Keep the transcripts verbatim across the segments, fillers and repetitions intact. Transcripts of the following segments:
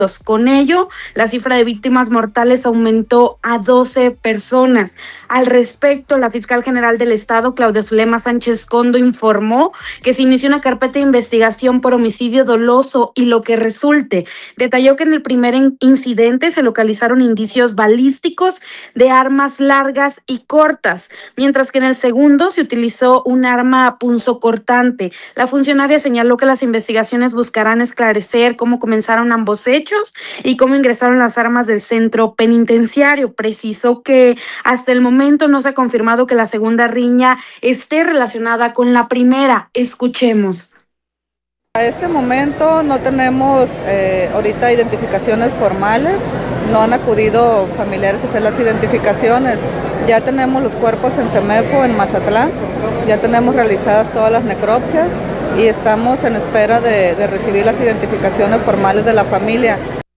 Con ello, la cifra de víctimas mortales aumentó a doce personas. Al respecto, la fiscal general del Estado, Claudia Zulema Sánchez Condo, informó que se inició una carpeta de investigación por homicidio doloso y lo que resulte. Detalló que en el primer incidente se localizaron indicios balísticos de armas largas y cortas, mientras que en el segundo se utilizó un arma punzocortante. La funcionaria señaló que las investigaciones buscarán esclarecer cómo comenzaron ambos hechos y cómo ingresaron las armas del centro penitenciario. Precisó que hasta el momento no se ha confirmado que la segunda riña esté relacionada con la primera. Escuchemos. A este momento no tenemos eh, ahorita identificaciones formales, no han acudido familiares a hacer las identificaciones. Ya tenemos los cuerpos en Semefo, en Mazatlán, ya tenemos realizadas todas las necropsias y estamos en espera de, de recibir las identificaciones formales de la familia.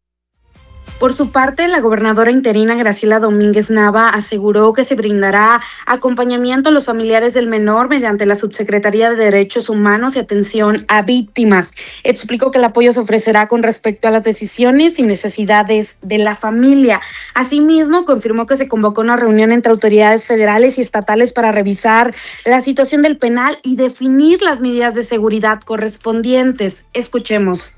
Por su parte, la gobernadora interina Graciela Domínguez Nava aseguró que se brindará acompañamiento a los familiares del menor mediante la Subsecretaría de Derechos Humanos y Atención a Víctimas. Explicó que el apoyo se ofrecerá con respecto a las decisiones y necesidades de la familia. Asimismo, confirmó que se convocó una reunión entre autoridades federales y estatales para revisar la situación del penal y definir las medidas de seguridad correspondientes. Escuchemos.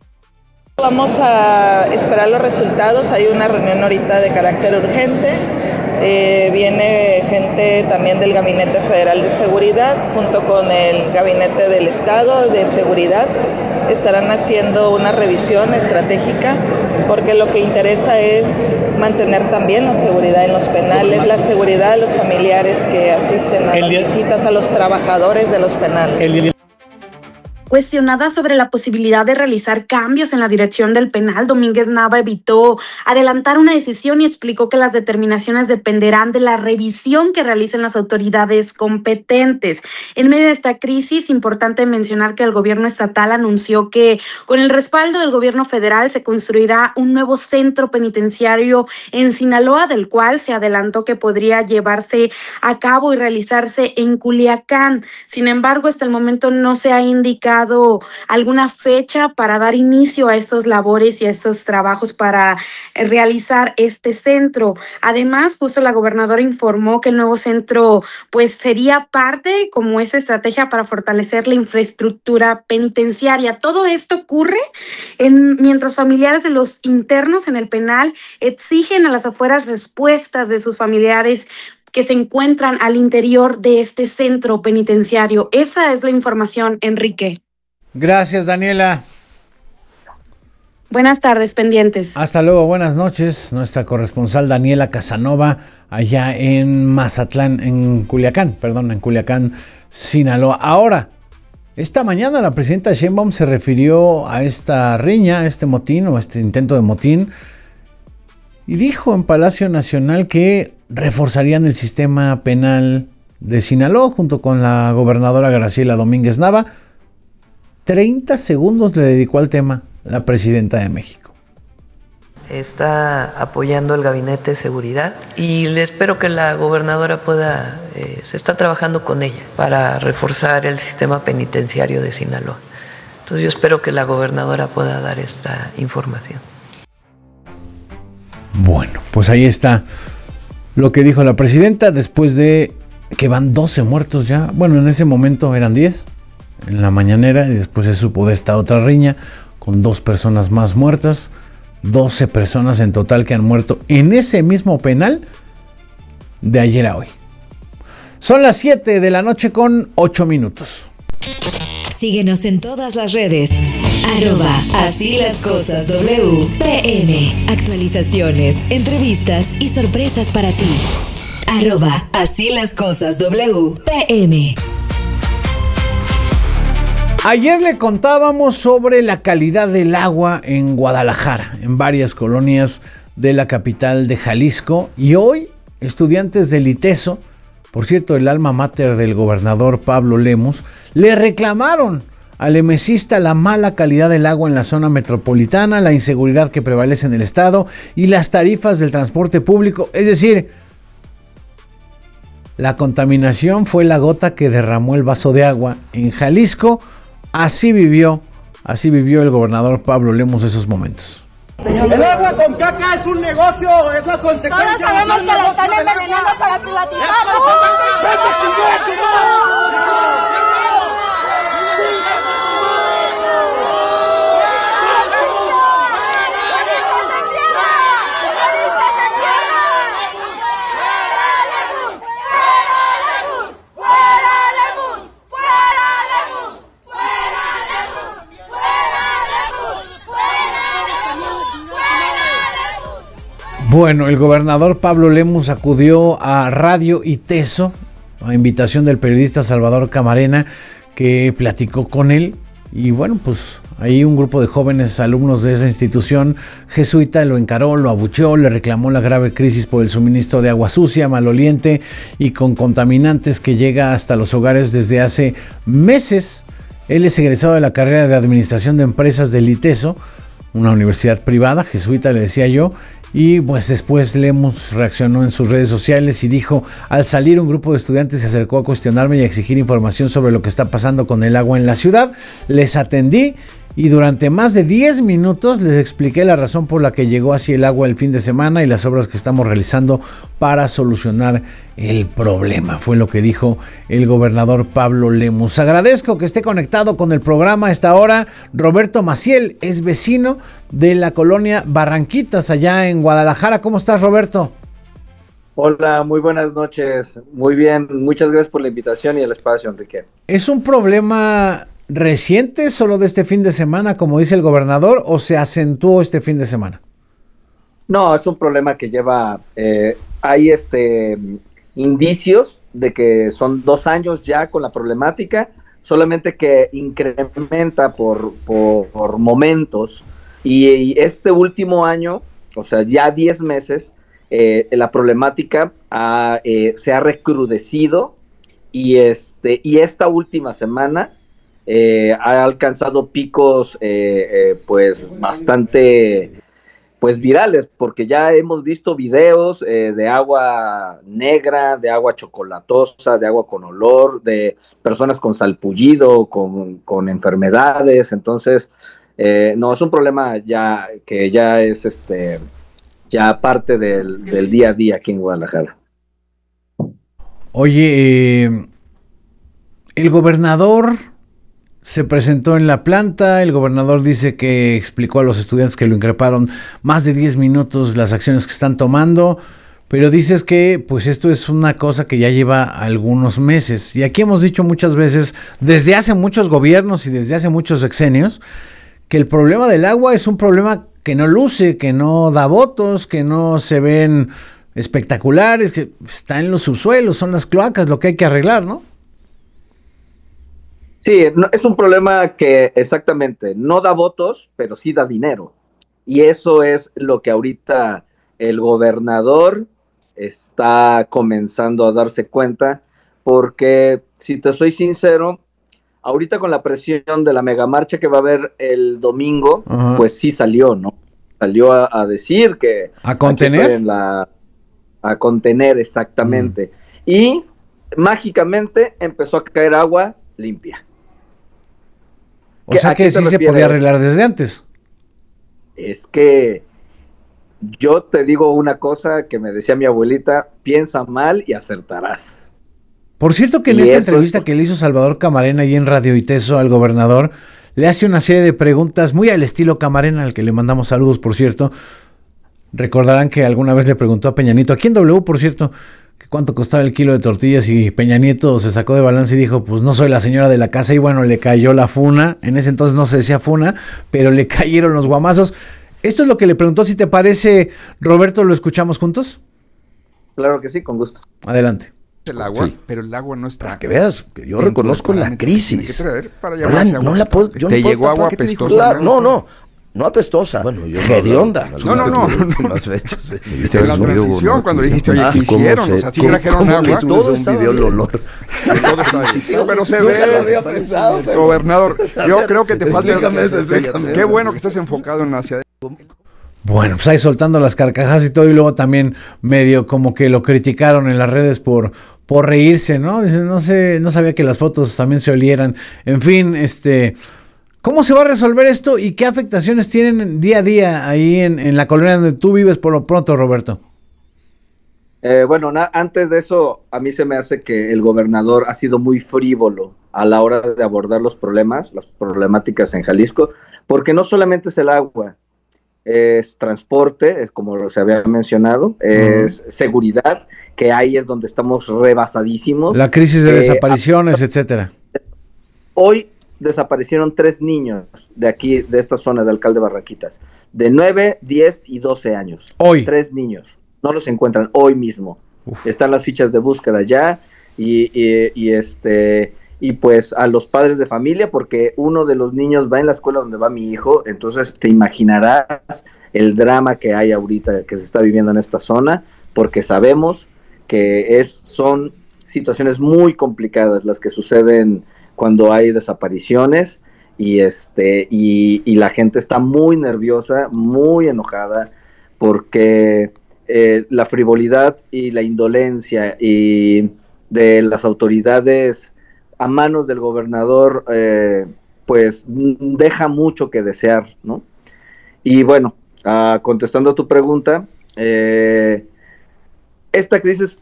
Vamos a esperar los resultados, hay una reunión ahorita de carácter urgente, eh, viene gente también del Gabinete Federal de Seguridad junto con el Gabinete del Estado de Seguridad, estarán haciendo una revisión estratégica porque lo que interesa es mantener también la seguridad en los penales, la seguridad de los familiares que asisten a las visitas, a los trabajadores de los penales. Cuestionada sobre la posibilidad de realizar cambios en la dirección del penal, Domínguez Nava evitó adelantar una decisión y explicó que las determinaciones dependerán de la revisión que realicen las autoridades competentes. En medio de esta crisis, importante mencionar que el gobierno estatal anunció que con el respaldo del gobierno federal se construirá un nuevo centro penitenciario en Sinaloa, del cual se adelantó que podría llevarse a cabo y realizarse en Culiacán. Sin embargo, hasta el momento no se ha indicado alguna fecha para dar inicio a estos labores y a estos trabajos para realizar este centro. Además, justo la gobernadora informó que el nuevo centro pues sería parte como esa estrategia para fortalecer la infraestructura penitenciaria. Todo esto ocurre en, mientras familiares de los internos en el penal exigen a las afueras respuestas de sus familiares que se encuentran al interior de este centro penitenciario. Esa es la información, Enrique. Gracias, Daniela. Buenas tardes, pendientes. Hasta luego, buenas noches. Nuestra corresponsal Daniela Casanova, allá en Mazatlán, en Culiacán, perdón, en Culiacán, Sinaloa. Ahora, esta mañana la presidenta Sheinbaum se refirió a esta riña, a este motín o este intento de motín, y dijo en Palacio Nacional que reforzarían el sistema penal de Sinaloa junto con la gobernadora Graciela Domínguez Nava. treinta segundos le dedicó al tema la presidenta de México. Está apoyando el gabinete de seguridad y le espero que la gobernadora pueda, eh, se está trabajando con ella para reforzar el sistema penitenciario de Sinaloa. Entonces yo espero que la gobernadora pueda dar esta información. Bueno, pues ahí está lo que dijo la presidenta después de que van doce muertos ya. Bueno, en ese momento eran diez en la mañanera y después se supo de esta otra riña con dos personas más muertas, doce personas en total que han muerto en ese mismo penal de ayer a hoy. Son las siete de la noche con ocho minutos. Síguenos en todas las redes. Arroba Así las Cosas W P M. Actualizaciones, entrevistas y sorpresas para ti. Arroba Así las Cosas W P M. Ayer le contábamos sobre la calidad del agua en Guadalajara, en varias colonias de la capital de Jalisco, y hoy estudiantes del ITESO, por cierto el alma mater del gobernador Pablo Lemos, le reclamaron al emesista la mala calidad del agua en la zona metropolitana, la inseguridad que prevalece en el estado y las tarifas del transporte público. Es decir, la contaminación fue la gota que derramó el vaso de agua en Jalisco. Así vivió, así vivió el gobernador Pablo Lemos esos momentos. El agua con caca es un negocio, es la consecuencia. Todos sabemos que la están envenenando para privatizarlo. Bueno, el gobernador Pablo Lemus acudió a Radio Iteso a invitación del periodista Salvador Camarena, que platicó con él. Y bueno, pues ahí un grupo de jóvenes alumnos de esa institución jesuita lo encaró, lo abucheó, le reclamó la grave crisis por el suministro de agua sucia, maloliente y con contaminantes que llega hasta los hogares desde hace meses. Él es egresado de la carrera de Administración de Empresas del Iteso, una universidad privada, jesuita, le decía yo. Y pues después Lemus reaccionó en sus redes sociales y dijo: al salir un grupo de estudiantes se acercó a cuestionarme y a exigir información sobre lo que está pasando con el agua en la ciudad. Les atendí y durante más de diez minutos les expliqué la razón por la que llegó así el agua el fin de semana y las obras que estamos realizando para solucionar el problema. Fue lo que dijo el gobernador Pablo Lemus. Agradezco que esté conectado con el programa a esta hora. Roberto Maciel es vecino de la colonia Barranquitas, allá en Guadalajara. ¿Cómo estás, Roberto? Hola, muy buenas noches. Muy bien, muchas gracias por la invitación y el espacio, Enrique. ¿Es un problema reciente, solo de este fin de semana, como dice el gobernador, o se acentuó este fin de semana? No, es un problema que lleva, eh, hay este indicios de que son dos años ya con la problemática, solamente que incrementa por, por, por momentos, y, y este último año, o sea, ya diez meses, eh, la problemática ha, eh, se ha recrudecido, y, este, y esta última semana Eh, ha alcanzado picos eh, eh, pues bastante pues virales, porque ya hemos visto videos eh, de agua negra, de agua chocolatosa, de agua con olor, de personas con salpullido, con, con enfermedades. Entonces eh, no, es un problema ya que ya es este ya parte del, del día a día aquí en Guadalajara. Oye, eh, el gobernador se presentó en la planta. El gobernador dice que explicó a los estudiantes que lo increparon más de diez minutos las acciones que están tomando, pero dices que pues esto es una cosa que ya lleva algunos meses, y aquí hemos dicho muchas veces, desde hace muchos gobiernos y desde hace muchos sexenios, que el problema del agua es un problema que no luce, que no da votos, que no se ven espectaculares, que está en los subsuelos, son las cloacas lo que hay que arreglar, ¿no? Sí, no, es un problema que exactamente no da votos, pero sí da dinero. Y eso es lo que ahorita el gobernador está comenzando a darse cuenta, porque si te soy sincero, ahorita con la presión de la megamarcha que va a haber el domingo, uh-huh. pues sí salió, ¿no? Salió a, a decir que... ¿A contener? En la, a contener, exactamente. Mm. Y mágicamente empezó a caer agua limpia. O sea que sí se podía arreglar desde antes. Es que yo te digo una cosa que me decía mi abuelita: piensa mal y acertarás. Por cierto que en esta entrevista es... que le hizo Salvador Camarena ahí en Radio Iteso al gobernador, le hace una serie de preguntas muy al estilo Camarena, al que le mandamos saludos, por cierto. Recordarán que alguna vez le preguntó a Peña Nieto, aquí en W, por cierto, que cuánto costaba el kilo de tortillas, y Peña Nieto se sacó de balance y dijo, pues no soy la señora de la casa, y bueno, le cayó la funa. En ese entonces no se decía funa, pero le cayeron los guamazos. Esto es lo que le preguntó. Si te parece, Roberto, ¿lo escuchamos juntos? Claro que sí, con gusto. Adelante. El agua, sí. Pero el agua no está. Para que veas, que yo reconozco la crisis. Para no, la, no la puedo. Yo ¿Te no llegó agua apestosa? No, no. No apestosa, bueno, yo hedionda. No, no, no. Más fechas. ¿Viste la transición cuando dijiste, oye, ¿qué hicieron? O sea, sí trajeron agua. Todo un video el olor. Pero se ve, gobernador, yo creo que te falta. Qué bueno que estés enfocado en hacia adentro. Bueno, pues ahí soltando las carcajadas y todo, y luego también medio como que lo criticaron en las redes por, por reírse, ¿no? Dicen, no sé, no sabía que las fotos también se olieran. En fin, este... ¿Cómo se va a resolver esto y qué afectaciones tienen día a día ahí en, en la colonia donde tú vives por lo pronto, Roberto? Eh, bueno, na- antes de eso, a mí se me hace que el gobernador ha sido muy frívolo a la hora de abordar los problemas, las problemáticas en Jalisco, porque no solamente es el agua, es transporte, es como se había mencionado, es uh-huh. seguridad, que ahí es donde estamos rebasadísimos. La crisis de eh, desapariciones, a- etcétera. Hoy desaparecieron tres niños de aquí, de esta zona de Alcalde Barranquitas, de nueve, diez y doce años. Hoy. Tres niños. No los encuentran hoy mismo. Uf. Están las fichas de búsqueda ya y, y, y este y pues a los padres de familia, porque uno de los niños va en la escuela donde va mi hijo, entonces te imaginarás el drama que hay ahorita que se está viviendo en esta zona, porque sabemos que es son situaciones muy complicadas las que suceden cuando hay desapariciones y este y, y la gente está muy nerviosa, muy enojada porque Eh, la frivolidad y la indolencia y de las autoridades a manos del gobernador eh, pues deja mucho que desear, ¿no? Y bueno, uh, contestando a tu pregunta, eh, esta crisis,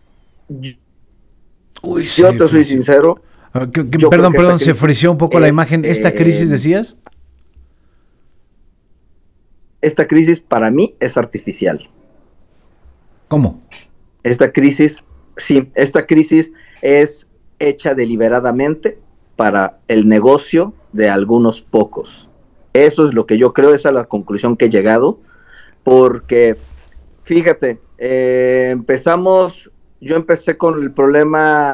Uy, yo te soy sincero. Uh, que, que, perdón, perdón, se frició un poco es, la imagen. ¿Esta crisis eh, decías? Esta crisis para mí es artificial. ¿Cómo? Esta crisis, sí, esta crisis es hecha deliberadamente para el negocio de algunos pocos. Eso es lo que yo creo, esa es la conclusión que he llegado, porque, fíjate, eh, empezamos, yo empecé con el problema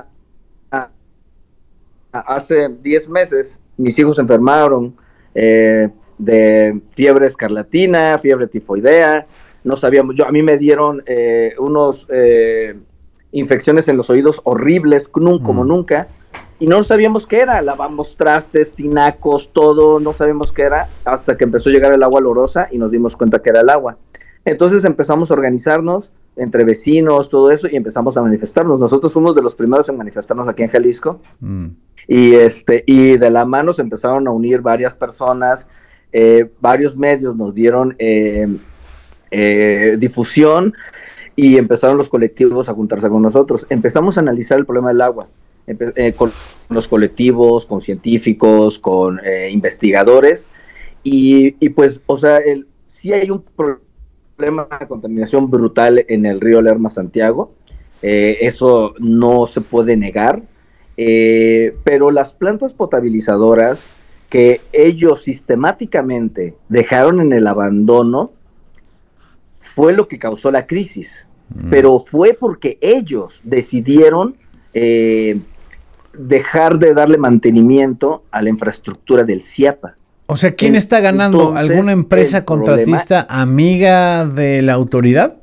hace diez meses, mis hijos se enfermaron eh, de fiebre escarlatina, fiebre tifoidea, no sabíamos, yo a mí me dieron eh, unos eh, infecciones en los oídos horribles, como mm. nunca, y no sabíamos qué era, lavamos trastes, tinacos, todo, no sabíamos qué era, hasta que empezó a llegar el agua olorosa y nos dimos cuenta que era el agua. Entonces empezamos a organizarnos entre vecinos, todo eso, y empezamos a manifestarnos. Nosotros fuimos de los primeros en manifestarnos aquí en Jalisco, mm. y este y de la mano se empezaron a unir varias personas, eh, varios medios nos dieron eh, Eh, difusión y empezaron los colectivos a juntarse con nosotros. Empezamos a analizar el problema del agua Empe- eh, con los colectivos, con científicos, con eh, investigadores y, y pues, o sea, el, sí hay un problema de contaminación brutal en el río Lerma-Santiago, eh, eso no se puede negar, eh, pero las plantas potabilizadoras que ellos sistemáticamente dejaron en el abandono fue lo que causó la crisis, mm. pero fue porque ellos decidieron eh, dejar de darle mantenimiento a la infraestructura del CIAPA. O sea, ¿quién está ganando? Entonces, ¿alguna empresa contratista problema, amiga de la autoridad?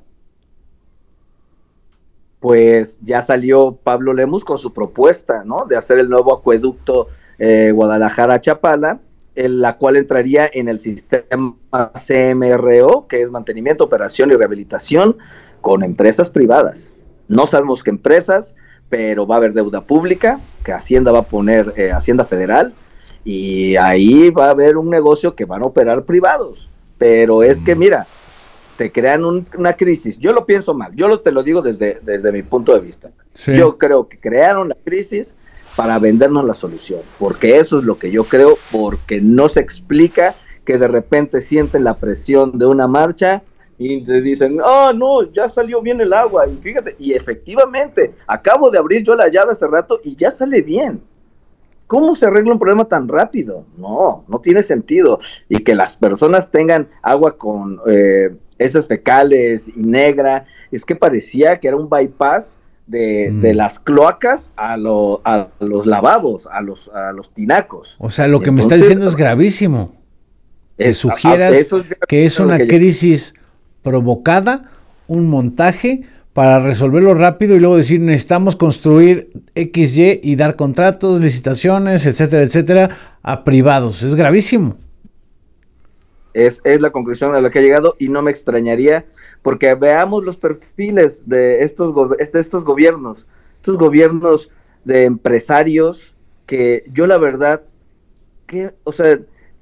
Pues ya salió Pablo Lemus con su propuesta, ¿no? De hacer el nuevo acueducto eh, Guadalajara-Chapala, en la cual entraría en el sistema C M R O, que es mantenimiento, operación y rehabilitación, con empresas privadas. No sabemos qué empresas, pero va a haber deuda pública, que Hacienda va a poner, eh, Hacienda Federal, y ahí va a haber un negocio que van a operar privados. Pero es que, mira, te crean un, una crisis. Yo lo pienso mal, yo lo, te lo digo desde, desde mi punto de vista. Sí. Yo creo que crearon la crisis para vendernos la solución, porque eso es lo que yo creo, porque no se explica que de repente sienten la presión de una marcha y te dicen, ah, oh, no, ya salió bien el agua, y fíjate, y efectivamente, acabo de abrir yo la llave hace rato y ya sale bien. ¿Cómo se arregla un problema tan rápido? No, no tiene sentido, y que las personas tengan agua con eh, heces fecales y negra, es que parecía que era un bypass De, mm. de las cloacas a, lo, a los lavabos, a los, a los tinacos. O sea, lo que Entonces, me está diciendo es gravísimo. Es, que sugieras es que es una que crisis yo... provocada, un montaje para resolverlo rápido y luego decir necesitamos construir X Y y dar contratos, licitaciones, etcétera, etcétera, a privados. Es gravísimo. Es, es la conclusión a la que he llegado y no me extrañaría, porque veamos los perfiles de estos, go- de estos gobiernos, estos gobiernos de empresarios que yo la verdad, que, o sea,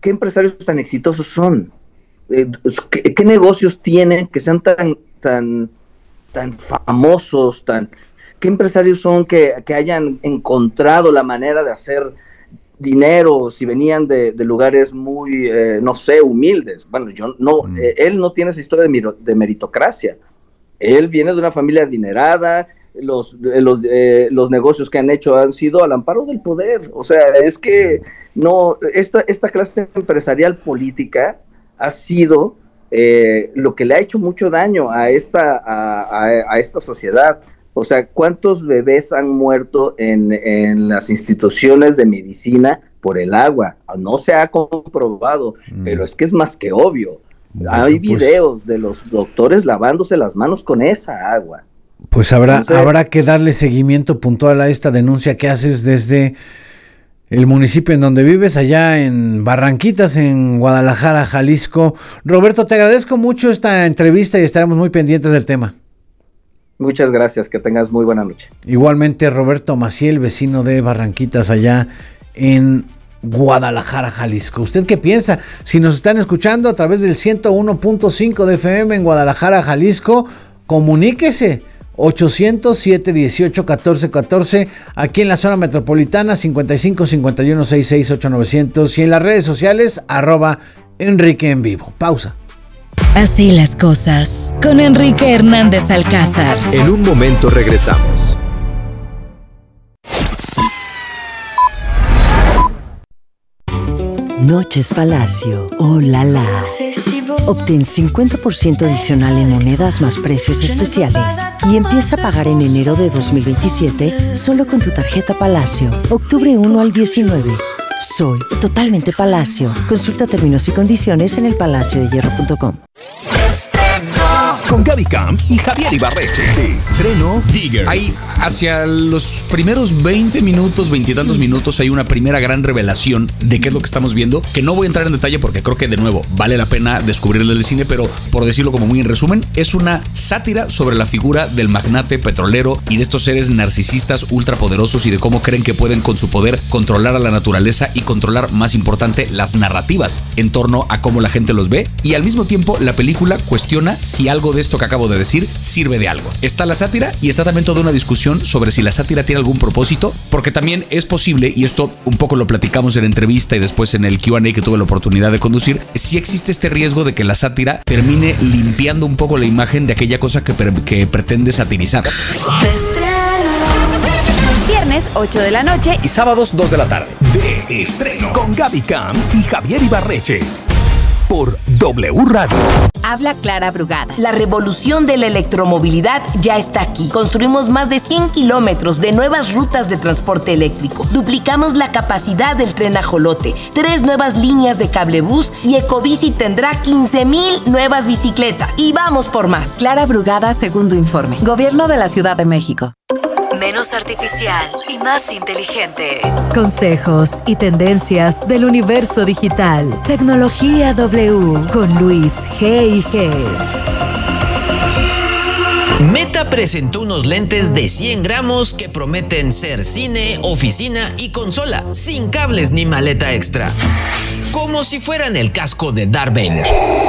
¿qué empresarios tan exitosos son? Eh, ¿qué, ¿Qué negocios tienen que sean tan, tan, tan famosos? Tan, ¿Qué empresarios son que, que hayan encontrado la manera de hacer dinero si venían de, de lugares muy, eh, no sé, humildes? Bueno, yo no, mm. eh, él no tiene esa historia de, miro, de meritocracia. Él viene de una familia adinerada, los, los, eh, los negocios que han hecho han sido al amparo del poder. O sea, es que no, esta, esta clase empresarial política ha sido eh, lo que le ha hecho mucho daño a esta, a, a, a esta sociedad. O sea, ¿cuántos bebés han muerto en, en las instituciones de medicina por el agua? No se ha comprobado, mm. pero es que es más que obvio. Bueno, hay videos pues, de los doctores lavándose las manos con esa agua. Pues habrá, Entonces, habrá que darle seguimiento puntual a esta denuncia que haces desde el municipio en donde vives, allá en Barranquitas, en Guadalajara, Jalisco. Roberto, te agradezco mucho esta entrevista y estaremos muy pendientes del tema. Muchas gracias, que tengas muy buena noche. Igualmente, Roberto Maciel, vecino de Barranquitas, allá en Guadalajara, Jalisco. ¿Usted qué piensa? Si nos están escuchando a través del ciento uno punto cinco de F M en Guadalajara, Jalisco, comuníquese. ochocientos, siete dieciocho, catorce catorce, aquí en la zona metropolitana, cincuenta y cinco, cincuenta y uno, sesenta y seis, ocho novecientos, y en las redes sociales, arroba Enrique en Vivo. Pausa. Así las cosas, con Enrique Hernández Alcázar. En un momento regresamos. Noches Palacio, oh la la. Obtén cincuenta por ciento adicional en monedas más precios especiales y empieza a pagar en enero de dos mil veintisiete solo con tu tarjeta Palacio, octubre primero al diecinueve. Soy totalmente Palacio. Consulta términos y condiciones en el palacio de hierro punto com. Con Gaby Camp y Javier Ibarreche. De estreno Digger. Ahí, hacia los primeros veinte minutos, veintitantos minutos, hay una primera gran revelación de qué es lo que estamos viendo, que no voy a entrar en detalle porque creo que, de nuevo, vale la pena descubrirlo del cine, pero por decirlo como muy en resumen, es una sátira sobre la figura del magnate petrolero y de estos seres narcisistas ultrapoderosos y de cómo creen que pueden con su poder controlar a la naturaleza y controlar, más importante, las narrativas en torno a cómo la gente los ve. Y al mismo tiempo, la película cuestiona si algo de esto que acabo de decir sirve de algo. Está la sátira y está también toda una discusión sobre si la sátira tiene algún propósito, porque también es posible, y esto un poco lo platicamos en la entrevista y después en el Q and A que tuve la oportunidad de conducir, si existe este riesgo de que la sátira termine limpiando un poco la imagen de aquella cosa que, pre- que pretende satirizar. Viernes ocho de la noche y sábados dos de la tarde. De estreno con Gaby Camp y Javier Ibarreche. Por W Radio. Habla Clara Brugada. La revolución de la electromovilidad ya está aquí. Construimos más de cien kilómetros de nuevas rutas de transporte eléctrico. Duplicamos la capacidad del tren Ajolote. Tres nuevas líneas de cablebús y Ecobici tendrá quince mil nuevas bicicletas. Y vamos por más. Clara Brugada, segundo informe. Gobierno de la Ciudad de México. Menos artificial y más inteligente. Consejos y tendencias del universo digital. Tecnología W con Luis G y G. Meta presentó unos lentes de cien gramos que prometen ser cine, oficina y consola, sin cables ni maleta extra. Como si fueran el casco de Darth Vader.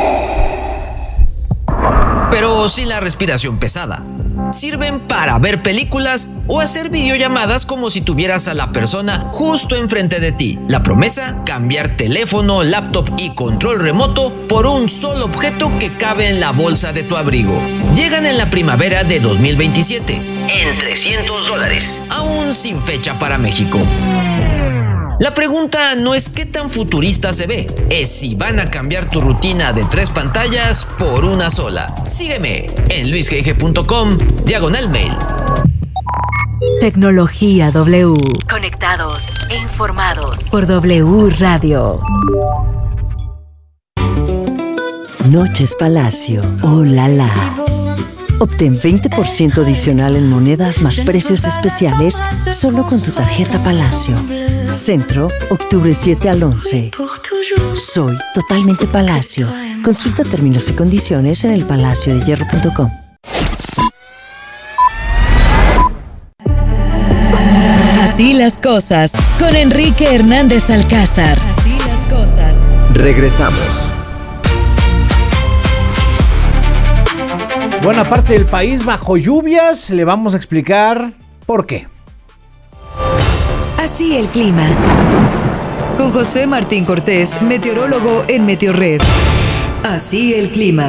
Pero sin la respiración pesada. Sirven para ver películas o hacer videollamadas como si tuvieras a la persona justo enfrente de ti. La promesa: cambiar teléfono, laptop y control remoto por un solo objeto que cabe en la bolsa de tu abrigo. Llegan en la primavera de dos mil veintisiete en trescientos dólares, aún sin fecha para México. La pregunta no es qué tan futurista se ve, es si van a cambiar tu rutina de tres pantallas por una sola. Sígueme en luis g g punto com, diagonal mail. Tecnología W. Conectados e informados por W Radio. Noches Palacio, oh la la. Obtén veinte por ciento adicional en monedas más precios especiales solo con tu tarjeta Palacio. Centro, octubre siete al once. Soy totalmente Palacio. Consulta términos y condiciones en el palacio de hierro punto com. Así las cosas, con Enrique Hernández Alcázar. Así las cosas. Regresamos. Buena parte del país bajo lluvias, le vamos a explicar por qué. Así el clima. Con José Martín Cortés, meteorólogo en Meteorred. Así el clima.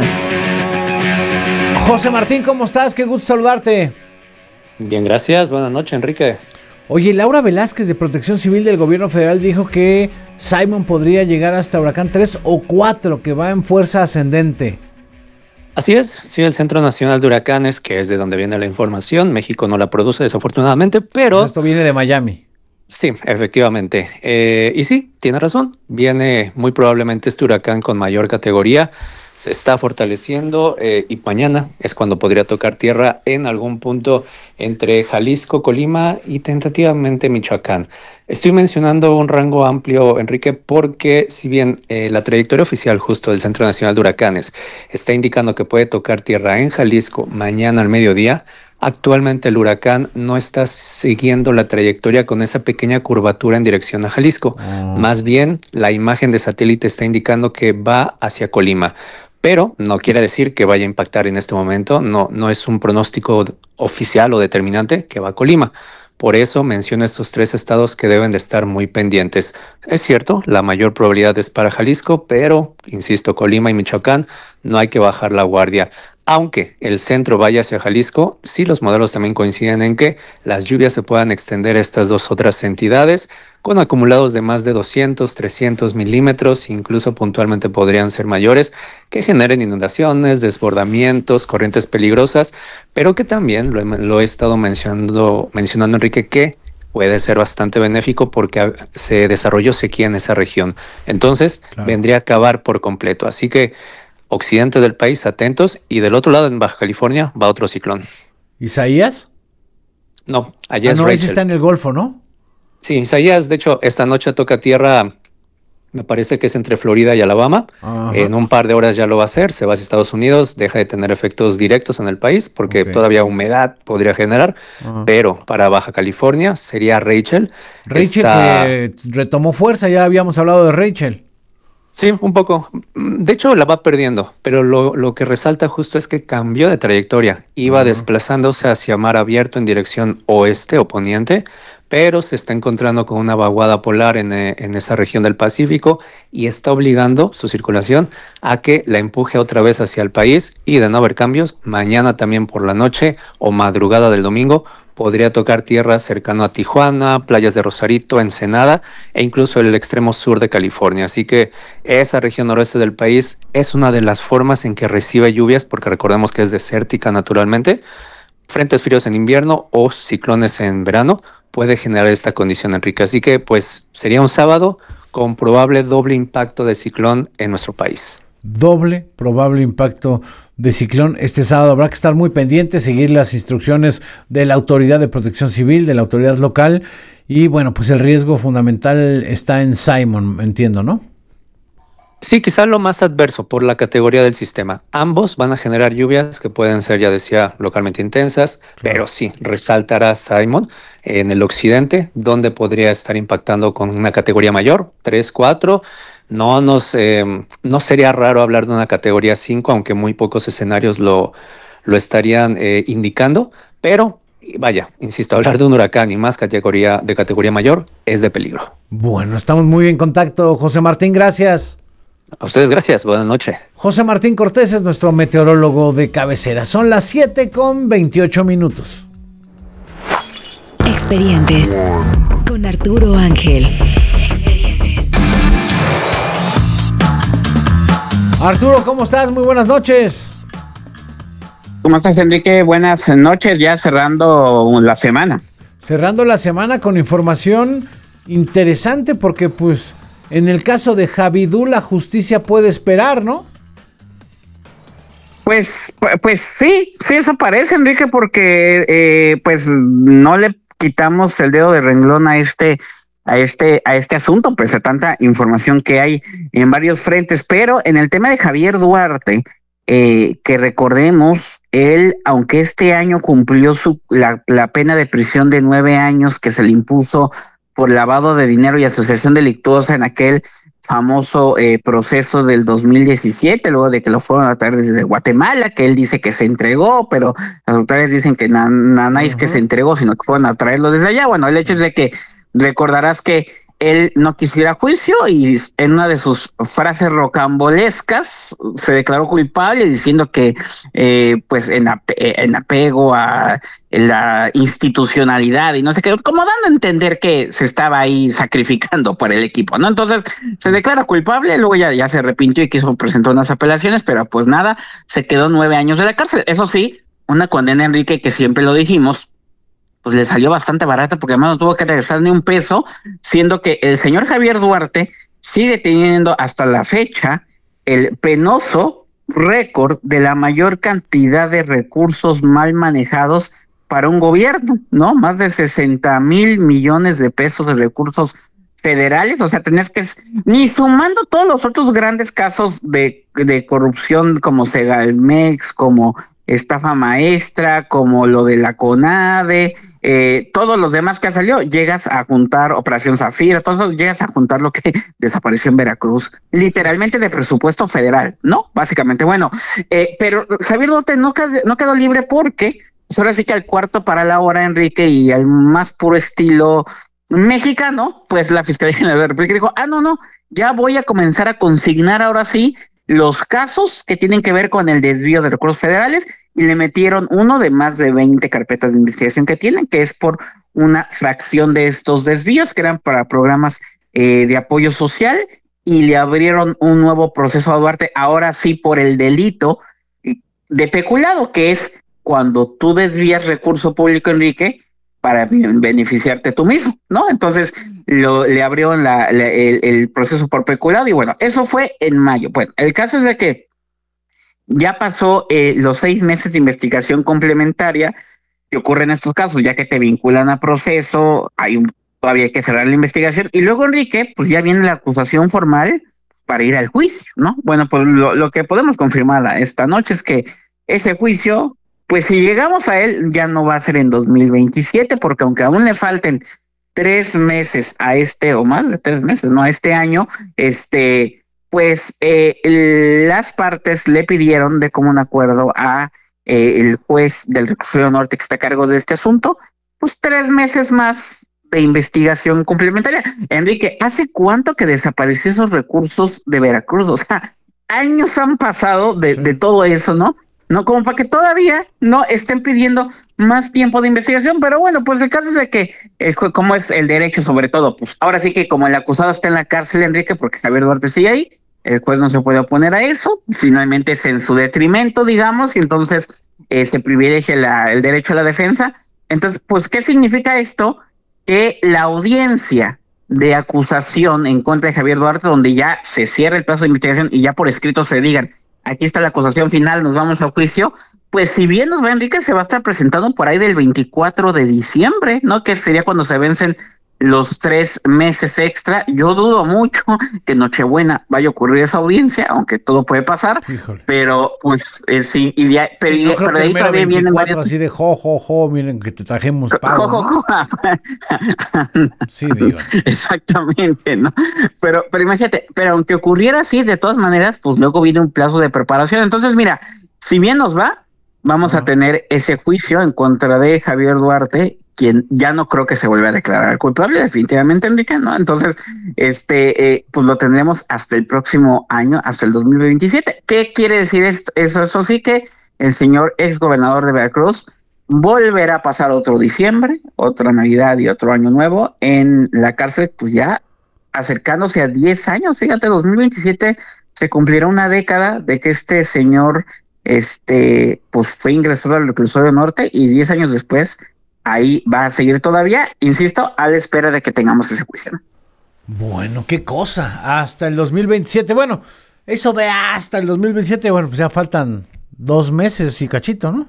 José Martín, ¿cómo estás? Qué gusto saludarte. Bien, gracias. Buenas noches, Enrique. Oye, Laura Velázquez de Protección Civil del Gobierno Federal dijo que Simon podría llegar hasta huracán tres o cuatro, que va en fuerza ascendente. Así es, sí, el Centro Nacional de Huracanes, que es de donde viene la información, México no la produce desafortunadamente, pero... Esto viene de Miami. Sí, efectivamente. Eh, y sí, tiene razón, viene muy probablemente este huracán con mayor categoría, se está fortaleciendo eh, y mañana es cuando podría tocar tierra en algún punto entre Jalisco, Colima y tentativamente Michoacán. Estoy mencionando un rango amplio, Enrique, porque si bien eh, la trayectoria oficial justo del Centro Nacional de Huracanes está indicando que puede tocar tierra en Jalisco mañana al mediodía, actualmente el huracán no está siguiendo la trayectoria con esa pequeña curvatura en dirección a Jalisco. Oh. Más bien, la imagen de satélite está indicando que va hacia Colima. Pero no quiere decir que vaya a impactar en este momento. No, no es un pronóstico oficial o determinante que va a Colima. Por eso menciono estos tres estados que deben de estar muy pendientes. Es cierto, la mayor probabilidad es para Jalisco, pero, insisto, Colima y Michoacán, no hay que bajar la guardia. Aunque el centro vaya hacia Jalisco, sí los modelos también coinciden en que las lluvias se puedan extender a estas dos otras entidades con acumulados de más de doscientos, trescientos milímetros, incluso puntualmente podrían ser mayores, que generen inundaciones, desbordamientos, corrientes peligrosas, pero que también, lo he, lo he estado mencionando, mencionando Enrique, que puede ser bastante benéfico porque se desarrolló sequía en esa región. Entonces, claro, vendría a acabar por completo. Así que occidente del país, atentos, y del otro lado, en Baja California, va otro ciclón. ¿Isaías? No, allá ah, es no, Rachel. Ese está en el Golfo, ¿no? Sí, Isaías, de hecho, esta noche toca tierra, me parece que es entre Florida y Alabama. Ajá. En un par de horas ya lo va a hacer, se va hacia Estados Unidos, deja de tener efectos directos en el país, porque okay, todavía humedad podría generar, Ajá. pero para Baja California sería Rachel. Rachel Está... que retomó fuerza, ya habíamos hablado de Rachel. Sí, un poco. De hecho, la va perdiendo, pero lo, lo que resalta justo es que cambió de trayectoria. Iba uh-huh. desplazándose hacia mar abierto en dirección oeste o poniente, pero se está encontrando con una vaguada polar en, en esa región del Pacífico y está obligando su circulación a que la empuje otra vez hacia el país, y de no haber cambios, mañana también por la noche o madrugada del domingo podría tocar tierra cercano a Tijuana, playas de Rosarito, Ensenada e incluso el extremo sur de California. Así que esa región noroeste del país es una de las formas en que recibe lluvias, porque recordemos que es desértica naturalmente. Frentes fríos en invierno o ciclones en verano puede generar esta condición, Enrique. Así que pues sería un sábado con probable doble impacto de ciclón en nuestro país. Doble probable impacto de ciclón este sábado. Habrá que estar muy pendiente, seguir las instrucciones de la Autoridad de Protección Civil, de la autoridad local, y bueno, pues el riesgo fundamental está en Simon, entiendo, ¿no? Sí, quizá lo más adverso por la categoría del sistema. Ambos van a generar lluvias que pueden ser, ya decía, localmente intensas, claro, pero sí, resaltará Simon en el occidente, donde podría estar impactando con una categoría mayor, tres, cuatro. No nos eh, no sería raro hablar de una categoría cinco, aunque muy pocos escenarios lo, lo estarían eh, indicando, pero vaya, insisto, hablar de un huracán y más categoría de categoría mayor es de peligro. Bueno, estamos muy en contacto, José Martín, gracias. A ustedes gracias, buenas noches. José Martín Cortés es nuestro meteorólogo de cabecera. Son las siete con veintiocho minutos. Expedientes con Arturo Ángel. Expedientes. Arturo, ¿cómo estás? Muy buenas noches. ¿Cómo estás, Enrique? Buenas noches, ya cerrando la semana. Cerrando la semana con información interesante, porque pues en el caso de Javidú la justicia puede esperar, ¿no? Pues, pues sí, sí eso parece, Enrique, porque eh, pues no le quitamos el dedo de renglón a este, a este, a este asunto, pues a tanta información que hay en varios frentes. Pero en el tema de Javier Duarte, eh, que recordemos, él, aunque este año cumplió su la, la pena de prisión de nueve años que se le impuso por lavado de dinero y asociación delictuosa en aquel famoso eh, proceso del dos mil diecisiete, luego de que lo fueron a traer desde Guatemala, que él dice que se entregó, pero las autoridades dicen que nada na, na, es que se entregó, sino que fueron a traerlo desde allá. Bueno, el hecho es de que recordarás que él no quiso ir a juicio y en una de sus frases rocambolescas se declaró culpable diciendo que eh, pues en, ape en apego a la institucionalidad y no sé qué, como dando a entender que se estaba ahí sacrificando por el equipo, ¿no? Entonces se declara culpable, luego ya, ya se arrepintió y quiso presentar unas apelaciones, pero pues nada, se quedó nueve años de la cárcel. Eso sí, una condena, Enrique, que siempre lo dijimos, pues le salió bastante barata porque además no tuvo que regresar ni un peso, siendo que el señor Javier Duarte sigue teniendo hasta la fecha el penoso récord de la mayor cantidad de recursos mal manejados para un gobierno, ¿no? Más de sesenta mil millones de pesos de recursos federales, o sea, tenías que, ni sumando todos los otros grandes casos de, de corrupción como Segalmex, como estafa maestra, como lo de la CONADE, eh, todos los demás que han salido, llegas a juntar Operación Zafiro, todos eso, llegas a juntar lo que desapareció en Veracruz, literalmente de presupuesto federal, ¿no? Básicamente, bueno, eh, pero Javier Duarte no quedó, no quedó libre porque, pues ahora sí que al cuarto para la hora, Enrique, y al más puro estilo mexicano, pues la Fiscalía General de la República dijo, ah, no, no, ya voy a comenzar a consignar ahora sí los casos que tienen que ver con el desvío de recursos federales, y le metieron uno de más de veinte carpetas de investigación que tienen, que es por una fracción de estos desvíos que eran para programas eh, de apoyo social, y le abrieron un nuevo proceso a Duarte, ahora sí por el delito de peculado, que es cuando tú desvías recurso público, Enrique, para beneficiarte tú mismo, ¿no? Entonces lo, le abrió la, la, el, el proceso por peculado y bueno, eso fue en mayo. Bueno, el caso es de que ya pasó eh, los seis meses de investigación complementaria que ocurre en estos casos, ya que te vinculan a proceso, hay un, todavía hay que cerrar la investigación y luego, Enrique, pues ya viene la acusación formal para ir al juicio, ¿no? Bueno, pues lo, lo que podemos confirmar esta noche es que ese juicio, pues si llegamos a él, ya no va a ser en dos mil veintisiete, porque aunque aún le falten tres meses a este, o más de tres meses, ¿no? A este año, este, pues eh, las partes le pidieron de común acuerdo a eh, el juez del Reclusorio Norte que está a cargo de este asunto, pues tres meses más de investigación complementaria. Enrique, ¿hace cuánto que desapareció esos recursos de Veracruz? O sea, años han pasado de, sí. de todo eso, ¿no? No, como para que todavía no estén pidiendo más tiempo de investigación, pero bueno, pues el caso es de que, eh, como es el derecho sobre todo, pues ahora sí que como el acusado está en la cárcel, Enrique, porque Javier Duarte sigue ahí, el juez no se puede oponer a eso, finalmente es en su detrimento, digamos, y entonces eh, se privilegia la, el derecho a la defensa. Entonces, pues, ¿qué significa esto? Que la audiencia de acusación en contra de Javier Duarte, donde ya se cierra el plazo de investigación y ya por escrito se digan, aquí está la acusación final, nos vamos a juicio, pues si bien nos va, Enrique, se va a estar presentando por ahí del veinticuatro de diciembre, ¿no? Que sería cuando se vencen los tres meses extra. Yo dudo mucho que Nochebuena vaya a ocurrir esa audiencia, aunque todo puede pasar. Híjole. Pero pues eh, sí, y de, pero, sí, no pero de ahí todavía vienen varios... así de jo, jo, jo, miren que te trajemos pago, jo, jo, ¿no? Sí, digo. Exactamente, ¿no? Pero, pero imagínate, pero aunque ocurriera así, de todas maneras, pues luego viene un plazo de preparación. Entonces, mira, si bien nos va, vamos uh-huh. a tener ese juicio en contra de Javier Duarte, quien ya no creo que se vuelva a declarar culpable, definitivamente, Enrique, ¿no? Entonces, este, eh, pues lo tendremos hasta el próximo año, hasta el dos mil veintisiete. ¿Qué quiere decir esto? Eso, eso sí que el señor ex gobernador de Veracruz volverá a pasar otro diciembre, otra Navidad y otro Año Nuevo en la cárcel, pues ya acercándose a diez años, fíjate, dos mil veintisiete se cumplirá una década de que este señor, este, pues fue ingresado al Reclusorio Norte y diez años después ahí va a seguir todavía, insisto, a la espera de que tengamos ese juicio, ¿no? Bueno, qué cosa, hasta el dos mil veintisiete, bueno, eso de hasta el dos mil veintisiete, bueno, pues ya faltan dos meses y cachito, ¿no?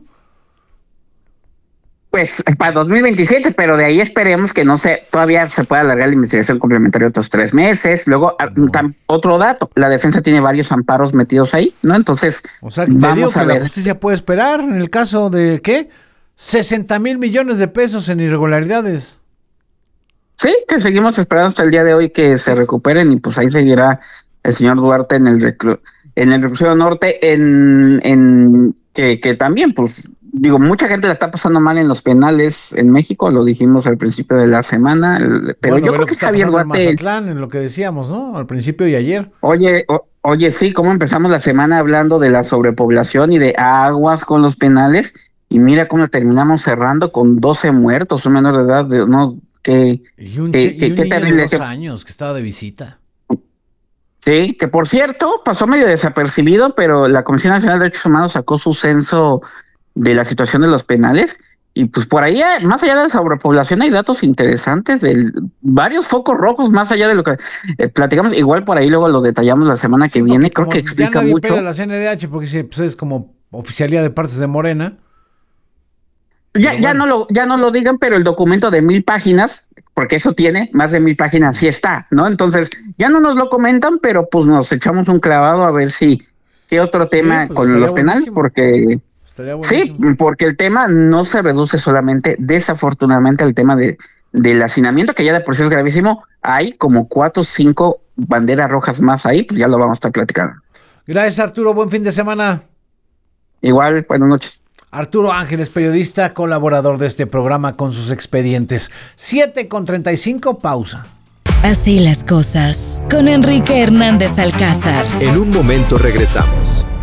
Pues para dos mil veintisiete, pero de ahí esperemos que no se, todavía se pueda alargar la investigación complementaria otros tres meses. Luego, no. tam, otro dato, la defensa tiene varios amparos metidos ahí, ¿no? Entonces, o sea, te vamos digo que a ver. La justicia puede esperar en el caso de, ¿qué? sesenta mil millones de pesos en irregularidades. Sí, que seguimos esperando hasta el día de hoy que se recuperen y pues ahí seguirá el señor Duarte en el reclu en el reclusorio norte, en, en que, que también, pues, digo, mucha gente la está pasando mal en los penales en México, lo dijimos al principio de la semana, pero bueno, yo creo lo que, que está Javier pasando Duarte. En Mazatlán, en lo que decíamos, ¿no? Al principio y ayer. Oye, o, oye, sí, cómo empezamos la semana hablando de la sobrepoblación y de aguas con los penales, y mira cómo terminamos cerrando con doce muertos, un menor de edad, de, no, que, y un, que, que, y un que niño terrible. de dos Que, años que estaba de visita. Sí, que por cierto pasó medio desapercibido, pero la Comisión Nacional de Derechos Humanos sacó su censo de la situación de los penales y pues por ahí, más allá de la sobrepoblación, hay datos interesantes de varios focos rojos, más allá de lo que eh, platicamos, igual por ahí luego lo detallamos la semana que Sí, viene, creo que explica ya nadie mucho. pela la C N D H porque pues, es como oficialía de partes de Morena. Ya, bueno. ya no lo, ya no lo digan, pero el documento de mil páginas, porque eso tiene más de mil páginas, sí está, ¿no? Entonces, ya no nos lo comentan, pero pues nos echamos un clavado a ver si qué otro tema sí, pues con los penales, porque sí, porque el tema no se reduce solamente, desafortunadamente, al tema de del hacinamiento, que ya de por sí es gravísimo. Hay como cuatro o cinco banderas rojas más ahí, pues ya lo vamos a estar platicando. Gracias, Arturo, buen fin de semana. Igual, buenas noches. Arturo Ángeles, periodista, colaborador de este programa con sus expedientes. siete con treinta y cinco, pausa. Así las cosas, con Enrique Hernández Alcázar. En un momento regresamos.